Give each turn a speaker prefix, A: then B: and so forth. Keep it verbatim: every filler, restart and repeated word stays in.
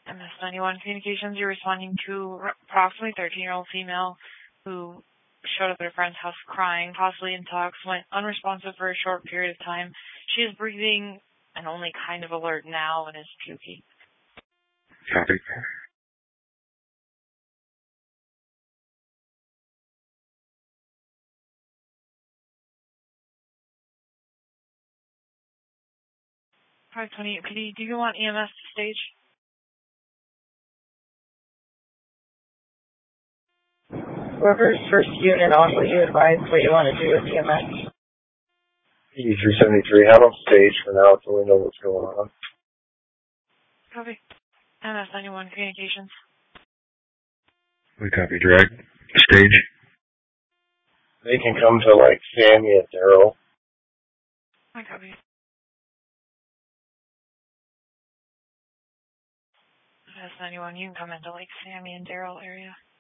A: M S ninety-one Communications, you're responding to approximately thirteen-year-old female who showed up at a friend's house crying, possibly intox, went unresponsive for a short period of time. She is breathing and only kind of alert now and is puky.
B: Copy.
A: five twenty-eight P D, do you want E M S to stage?
C: Whoever's first unit on what you advise what you want to do with E M S.
B: E three seventy-three, have on stage for now so we know what's going on.
A: Copy. M S ninety-one Communications.
B: We copy direct. Stage.
D: They can come to, like, Sammy and Daryl.
A: I copy. M S ninety-one, you can come into, like, Sammy and Daryl area.